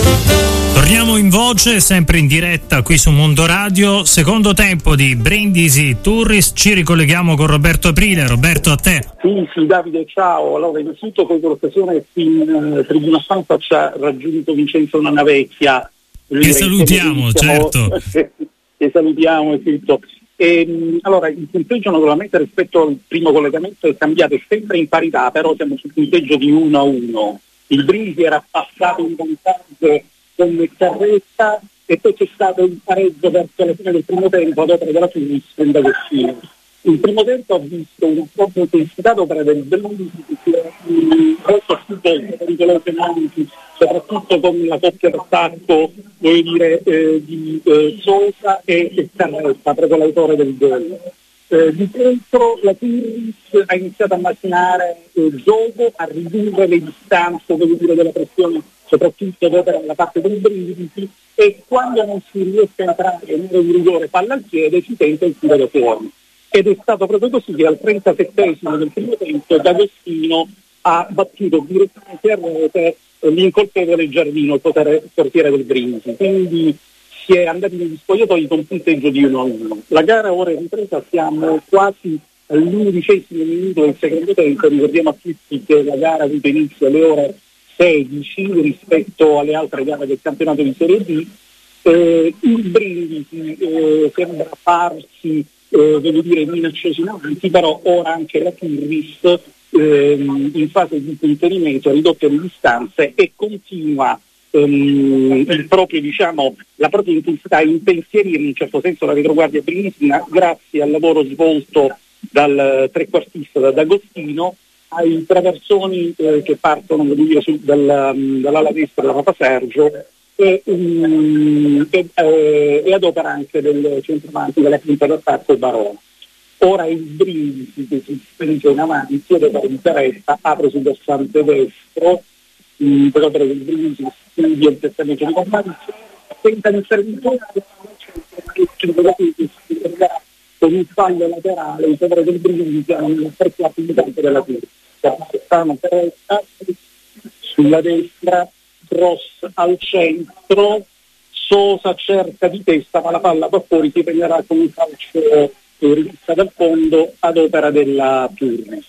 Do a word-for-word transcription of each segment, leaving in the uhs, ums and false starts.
Torniamo in voce, sempre in diretta qui su Mondo Radio. Secondo tempo di Brindisi Turris, ci ricolleghiamo con Roberto Aprile. Roberto, a te. Sì, sì, Davide, ciao. Allora, innanzitutto con l'occasione in uh, Tribuna Stampa ci ha raggiunto Vincenzo Nannavecchia. Che salutiamo, certo. Che salutiamo e tutto. E, allora, il punteggio naturalmente rispetto al primo collegamento è cambiato, è sempre in parità, però siamo sul punteggio di uno a uno. Il Brindisi era passato in vantaggio con Carretta e poi c'è stato il pareggio verso la fine del primo tempo ad opera della Tunis con D'Agostino. Il primo tempo ha visto un po' di intensità ad opera del Brindisi che è molto più pericoloso, soprattutto con la coppia d'attacco, voglio dire, eh, di eh, Sosa e, e Carretta, proprio l'autore del gol. Eh, di dentro la Turris ha iniziato a macinare eh, gioco, a ridurre le distanze, voglio dire, della pressione, soprattutto d'opera nella parte del Brindisi, e quando non si riesce a entrare in un rigore palla al piede si tenta il tiro da fuori. Ed è stato proprio così che al trentasettesimo del primo tempo D'Agostino ha battuto direttamente a rete l'incolpevole Giardino, il potere portiere del Brindisi. Quindi si è andati negli spogliatoi con un punteggio di uno a uno. La gara ora è ripresa, siamo quasi all'undicesimo minuto del secondo tempo. Ricordiamo a tutti che la gara ha avuto inizio alle ore sedici rispetto alle altre gare del campionato di Serie B. Eh, il Brindisi eh, sembra farsi eh, devo dire minacciosi in avanti, però ora anche la Turris ehm, in fase di contenimento ha ridotto le distanze e continua ehm, il proprio, diciamo, la propria intensità a impensierire in un certo senso la retroguardia brindisina grazie al lavoro svolto dal trequartista, da D'Agostino, ai traversoni eh, che partono dire, su, dal, dall'ala destra da Papa Sergio e, um, e, eh, e ad opera anche del centravanti della quinta d'attacco Barone. Ora il Brindisi che si spinge in avanti ad opera di Caretta apre sul versante destro um, per opera del Brindisi quindi il testamento di compagni tenta di servitore con un fallo laterale in favore del Brindisi nel tre quarti di campo della Turris. Stanno Caretta sulla destra, cross al centro, Sosa cerca di testa ma la palla va fuori, si prenderà con un calcio rivista dal fondo ad opera della Turris.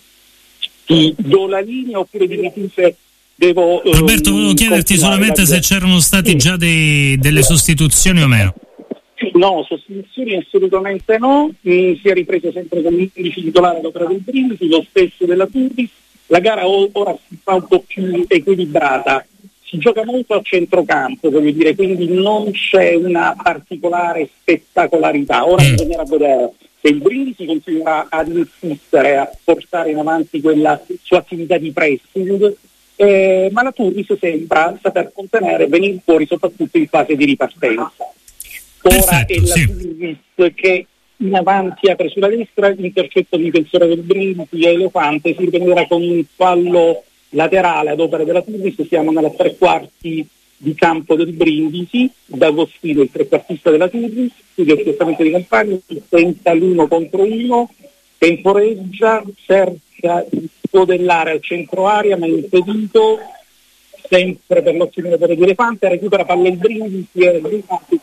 Ti do la linea oppure di Retife devo... Roberto, um, volevo chiederti solamente se c'erano stati sì. già dei, delle sostituzioni o meno. No, sostituzioni assolutamente no, mm, si è ripreso sempre con l'indice titolare ad opera del Brindisi, lo stesso della Turris. La gara ora si fa un po' più equilibrata, si gioca molto a centrocampo, voglio dire, quindi non c'è una particolare spettacolarità. Ora bisognerà vedere se il Brindisi continuerà ad insistere a portare in avanti quella sua attività di pressing, eh, ma la Turris sembra saper contenere e venire fuori soprattutto in fase di ripartenza. Ora Perfetto, è la sì. Turris che in avanti apre sulla destra, l'intercetto di difensore del Brindisi e Elefante si riprenderà con un fallo laterale ad opera della Turris. Siamo nella tre quarti di campo del Brindisi, D'Agostino il trequartista della Turris, chiude il testamento di compagni, tenta l'uno contro uno, temporeggia, cerca di podellare al centro area ma è impedito, sempre per l'ottimo lavoro di Elefante, recupera palla il Brindisi e Elefante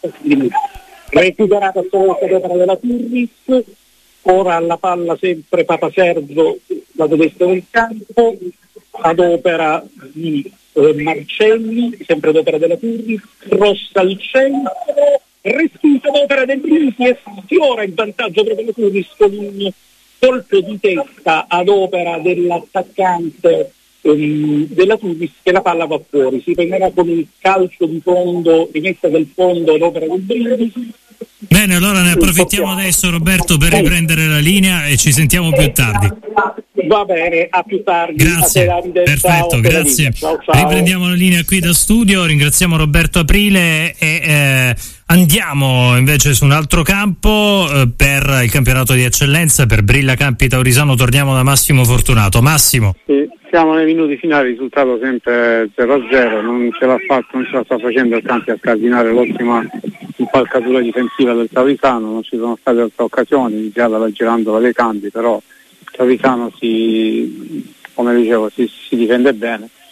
recuperata solo ad opera della Turris. Ora alla palla sempre Papa Sergio lato destro del campo ad opera di eh, Marcelli, sempre ad opera della Turris, Rossa al centro, respinta ad opera del Brindisi e sfiora il vantaggio proprio della Turris con un colpo di testa ad opera dell'attaccante um, della Turris che la palla va fuori, si prenderà con il calcio di fondo, rimessa del fondo ad opera del Brindisi. Bene, allora ne approfittiamo adesso, Roberto, per riprendere la linea e ci sentiamo più tardi. Va bene, a più tardi. Grazie, a te, perfetto, ciao, grazie. Ciao, ciao. Riprendiamo la linea qui da studio, ringraziamo Roberto Aprile e eh, andiamo invece su un altro campo eh, per il campionato di eccellenza, per Brilla Campi Taurisano. Torniamo da Massimo Fortunato. Massimo. Sì, siamo nei minuti finali, risultato sempre zero a zero, non ce l'ha fatto, non ce la sta facendo il Campi a scardinare l'ottima impalcatura difensiva del Taurisano, non ci sono state altre occasioni, iniziata la girandola dei cambi, però Taurisano si, come dicevo, si, si difende bene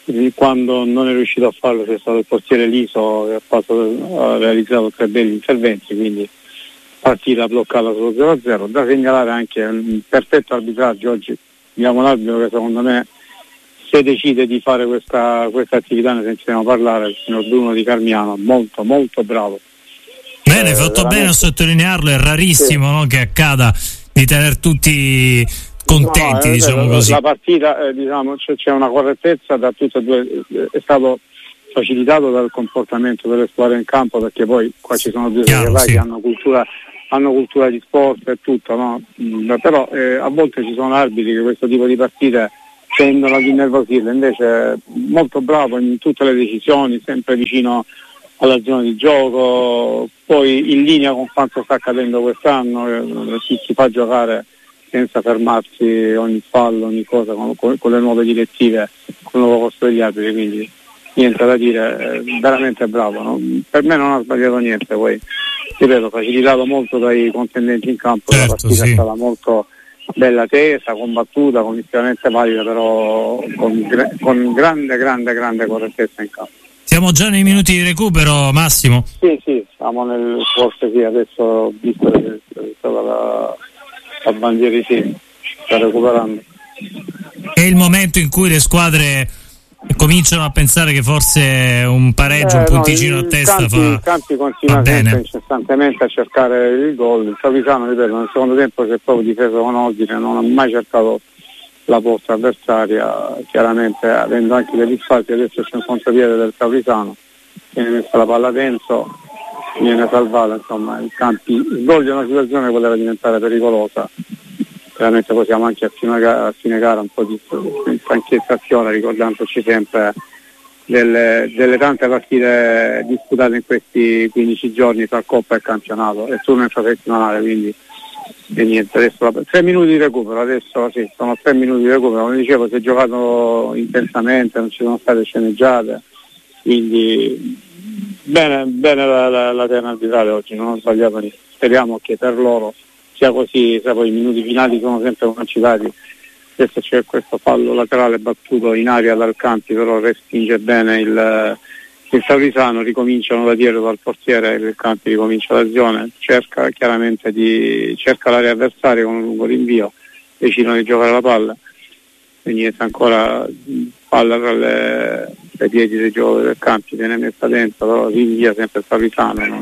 quando non è riuscito a farlo c'è stato il portiere Liso che ha, fatto, ha realizzato tre belli interventi, quindi partita bloccata sullo zero a zero. Da segnalare anche un perfetto arbitraggio oggi, abbiamo un arbitro che secondo me, se decide di fare questa, questa attività, ne sentiremo parlare, il signor Bruno Di Carmiano, molto molto bravo. Bene, hai eh, fatto bene a sottolinearlo, è rarissimo, sì, no, che accada di tenere tutti contenti, no, diciamo vero, così. La partita, eh, diciamo, c'è, c'è una correttezza da tutte e due, è stato facilitato dal comportamento delle squadre in campo, perché poi qua ci sono due società sì. che hanno cultura, hanno cultura di sport e tutto, no? Mm, però eh, a volte ci sono arbitri che questo tipo di partite tendono ad innervosirle, invece molto bravo in tutte le decisioni, sempre vicino alla zona di gioco, poi in linea con quanto sta accadendo quest'anno, eh, si, si fa giocare senza fermarsi ogni fallo, ogni cosa, con, con, con le nuove direttive, con il nuovo costo degli arbitri, quindi niente da dire, eh, veramente bravo, no? Per me non ha sbagliato niente, poi ripeto, facilitato molto dai contendenti in campo, certo, la partita sì. è stata molto bella tesa, combattuta, comissivamente valida, però con, con grande, grande, grande correttezza in campo. Siamo già nei minuti di recupero, Massimo? Sì, sì, siamo nel, forse sì, adesso ho visto che è stata la, la bandiera, sì, sta recuperando. È il momento in cui le squadre cominciano a pensare che forse un pareggio, eh, un punticino no, a testa Campi, fa, il Campi continua sempre incessantemente a cercare il gol. Il Savisano, ripeto, nel secondo tempo si è proprio difeso con ordine, non ha mai cercato la porta avversaria, chiaramente avendo anche degli sfalti. Adesso c'è un contropiede del Savisano, viene messa la palla dentro, viene salvata, insomma il Campi svolge una situazione che poteva diventare pericolosa. Chiaramente poi siamo anche a fine gara, a fine gara un po' di stanchezza azione, ricordandoci sempre delle, delle tante partite disputate in questi quindici giorni tra Coppa e campionato e turno infrasettimanale, quindi e niente, adesso tre minuti di recupero, adesso sì, sono tre minuti di recupero, come dicevo si è giocato intensamente, non ci sono state sceneggiate, quindi bene, bene la, la, la terna arbitrale oggi, non ho sbagliato niente, speriamo che per loro sia così, se poi i minuti finali sono sempre concitati. Adesso c'è questo fallo laterale battuto in aria dal Campi, però respinge bene il, il Savisano, ricominciano da dietro dal portiere, il Campi ricomincia l'azione, cerca chiaramente di cerca l'area avversaria con un lungo rinvio, decidono di giocare la palla e niente, ancora palla tra le, le piedi dei giocatori del Campi, viene messa dentro, però rinvia sempre il Savisano, no?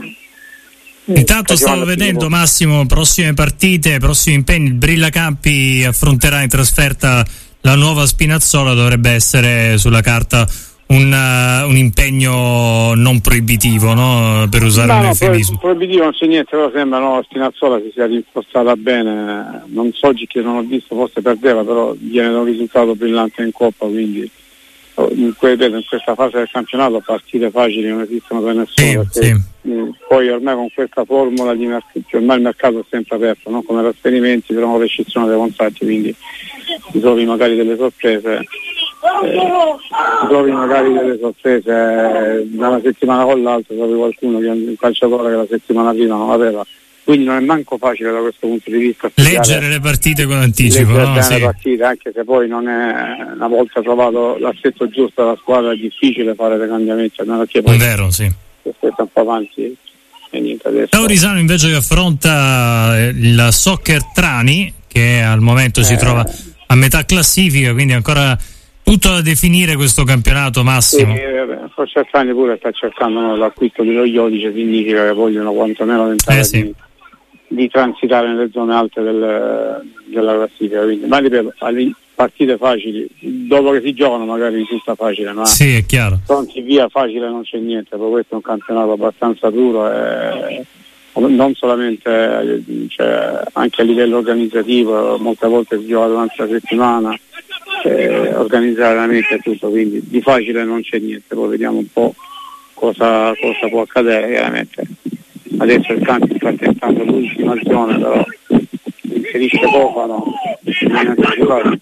Intanto stavo vedendo, Massimo, prossime partite, prossimi impegni. Il Brilla Campi affronterà in trasferta la Nuova Spinazzola, dovrebbe essere sulla carta un, uh, un impegno non proibitivo, no? Per usare no, un no, eufemismo. Proibitivo non c'è niente, però sembra no, Spinazzola si sia rinforzata bene, non so oggi che non ho visto, forse perdeva, però viene da un risultato brillante in Coppa, quindi in, in questa fase del campionato partite facili non esistono per nessuno, sì, sì. Mh, poi ormai con questa formula di mercato, ormai il mercato è sempre aperto, no? Come trasferimenti, però con rescissione dei contratti, quindi si trovi magari delle sorprese, eh, si trovi magari delle sorprese eh, da una settimana con l'altra, trovi qualcuno che un calciatore che la settimana prima non aveva, quindi non è manco facile da questo punto di vista leggere le partite con anticipo, leggere no? bene Sì. le partite, anche se poi non è, una volta trovato l'assetto giusto della squadra è difficile fare dei cambiamenti, almeno perché poi è vero, sì. Aspetta un po' avanti e niente adesso. Taurisano invece che affronta il Soccer Trani, che al momento eh. si trova a metà classifica, quindi ancora tutto da definire questo campionato, Massimo. Sì, il Soccer Trani pure sta cercando l'acquisto dello Iodice, significa che vogliono quantomeno tentare eh sì. di, di transitare nelle zone alte del, della classifica, quindi, ma ripeto, partite facili, dopo che si giocano magari risulta facile, ma sì, è chiaro. pronti via facile non c'è niente, poi questo è un campionato abbastanza duro e non solamente, cioè, anche a livello organizzativo, molte volte si gioca durante la settimana, eh, organizzare la mente e tutto, quindi di facile non c'è niente, poi vediamo un po' cosa, cosa può accadere chiaramente. Adesso il Campi sta tentando l'ultima azione, però inserisce poco, no? Non anticipato,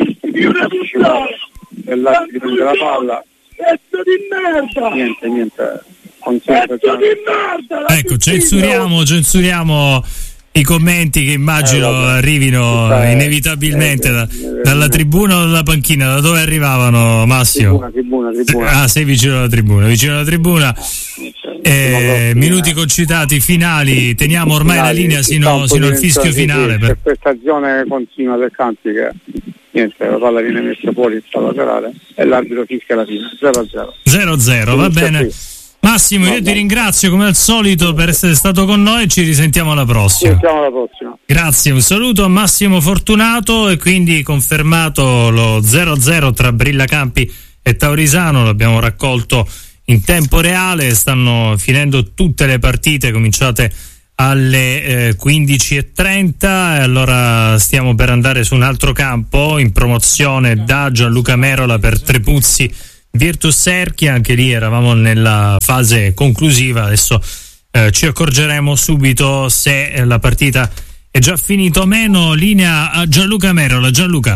e là si prende la palla, niente, niente, ecco, censuriamo, censuriamo i commenti che immagino eh, arrivino Tutta inevitabilmente è, da, è, dalla tribuna o dalla panchina. Da dove arrivavano, Massimo? Tribuna, tribuna, tribuna. Ah, sei vicino alla tribuna, vicino alla tribuna. Eh, minuti concitati finali, teniamo ormai finali, la linea sino, sino al fischio finale. Per questa azione continua del Campi che niente, la palla viene messa fuori in sala laterale e l'arbitro fischia alla fine zero a zero. zero a zero, va bene. Massimo, io ti ringrazio come al solito per essere stato con noi e ci risentiamo alla prossima. Ci sentiamo alla prossima. Grazie, un saluto a Massimo Fortunato e quindi confermato lo zero a zero tra Brillacampi e Taurisano, l'abbiamo raccolto in tempo reale, stanno finendo tutte le partite cominciate alle eh, quindici e trenta e allora stiamo per andare su un altro campo in promozione da Gianluca Merola per Trepuzzi Virtus Serchi, anche lì eravamo nella fase conclusiva, adesso eh, ci accorgeremo subito se la partita è già finita o meno. Linea a Gianluca Merola. Gianluca.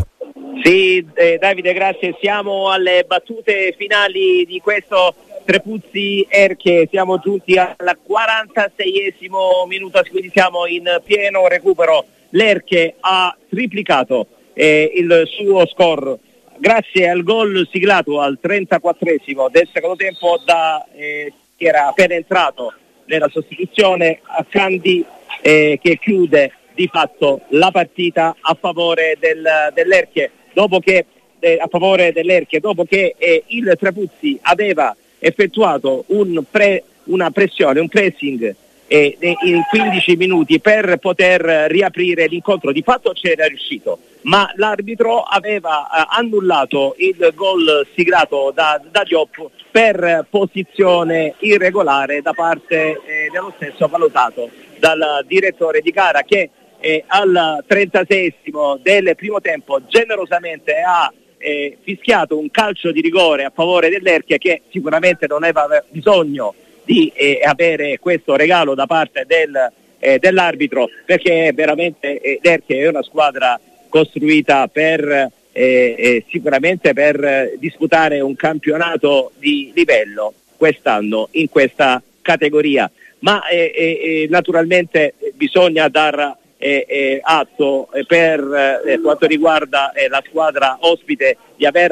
Sì, eh, Davide, grazie, siamo alle battute finali di questo Trepuzzi Erche, siamo giunti al quarantaseiesimo minuto, quindi siamo in pieno recupero. L'Erche ha triplicato eh, il suo score grazie al gol siglato al trentaquattresimo del secondo tempo da eh, che era appena entrato nella sostituzione a Candi eh, che chiude di fatto la partita a favore del, dell'Erche dopo che eh, a favore dell'Erche dopo che eh, il Trepuzzi aveva effettuato un pre, una pressione, un pressing eh, in quindici minuti per poter riaprire l'incontro. Di fatto c'era riuscito, ma l'arbitro aveva eh, annullato il gol siglato da, da Diop per posizione irregolare da parte eh, dello stesso valutato dal direttore di gara, che eh, al trentaseiesimo del primo tempo generosamente ha Eh, fischiato un calcio di rigore a favore dell'Erche, che sicuramente non aveva bisogno di eh, avere questo regalo da parte del, eh, dell'arbitro, perché veramente eh, l'Erche è una squadra costruita per eh, eh, sicuramente per eh, disputare un campionato di livello quest'anno in questa categoria, ma eh, eh, naturalmente bisogna dar Eh, eh, atto eh, per eh, quanto riguarda eh, la squadra ospite di aver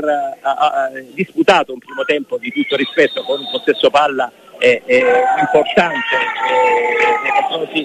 eh, disputato un primo tempo di tutto rispetto con un possesso palla eh, eh, importante eh, nei confronti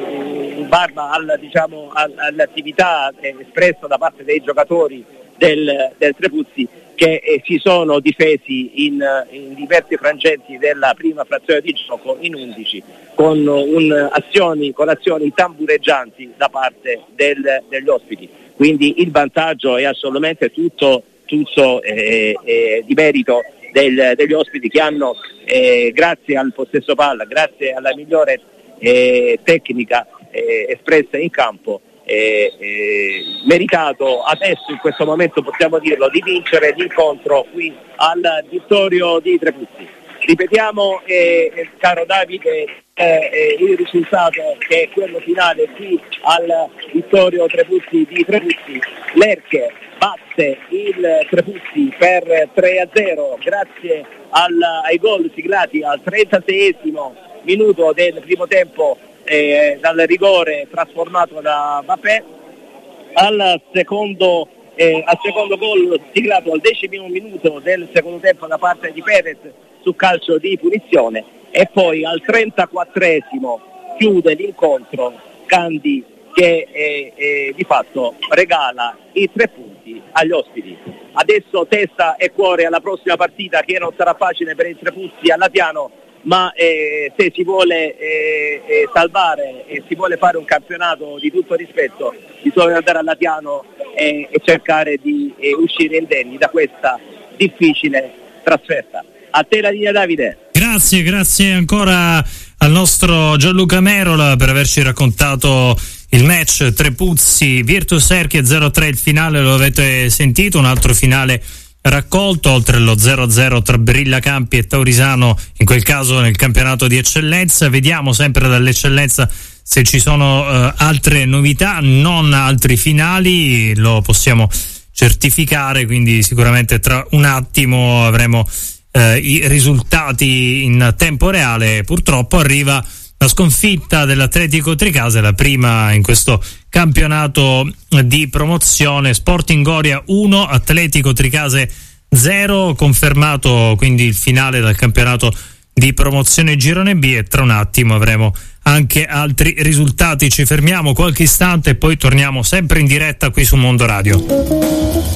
eh, in barba al, diciamo, all, all'attività eh, espressa da parte dei giocatori del, del Trepuzzi, che eh, si sono difesi in, in diversi frangenti della prima frazione di gioco in undici con, un, azioni, con azioni tambureggianti da parte del, degli ospiti, quindi il vantaggio è assolutamente tutto, tutto eh, eh, di merito del, degli ospiti, che hanno eh, grazie al possesso palla, grazie alla migliore eh, tecnica eh, espressa in campo, Eh, eh, meritato adesso in questo momento, possiamo dirlo, di vincere l'incontro qui al Vittorio di Trepuzzi. Ripetiamo eh, eh, caro Davide eh, eh, il risultato, che è quello finale qui al Vittorio Trepuzzi di Trepuzzi. L'Erche batte il Trepuzzi per tre a zero grazie al, ai gol siglati al trentaseiesimo minuto del primo tempo Eh, dal rigore trasformato da Mbappé, al secondo, eh, al secondo gol siglato al decimo minuto del secondo tempo da parte di Perez su calcio di punizione, e poi al trentaquattresimo chiude l'incontro Candi, che eh, eh, di fatto regala i tre punti agli ospiti. Adesso testa e cuore alla prossima partita, che non sarà facile per il Trepuzzi a Latiano, ma eh, se si vuole eh, eh, salvare e si vuole fare un campionato di tutto rispetto, bisogna andare a Latiano eh, e cercare di eh, uscire indenni da questa difficile trasferta. A te la linea, Davide. Grazie, grazie ancora al nostro Gianluca Merola per averci raccontato il match Trepuzzi Virtus Erche zero a tre, il finale lo avete sentito, un altro finale raccolto, oltre allo zero a zero tra Brillacampi e Taurisano, in quel caso nel campionato di eccellenza. Vediamo sempre dall'eccellenza se ci sono uh, altre novità, non altri finali, lo possiamo certificare, quindi sicuramente tra un attimo avremo uh, i risultati in tempo reale. Purtroppo arriva la sconfitta dell'Atletico Tricase, la prima in questo campionato di promozione. Sporting Goria uno, Atletico Tricase zero, confermato quindi il finale del campionato di promozione Girone B, e tra un attimo avremo anche altri risultati. Ci fermiamo qualche istante e poi torniamo sempre in diretta qui su Mondo Radio.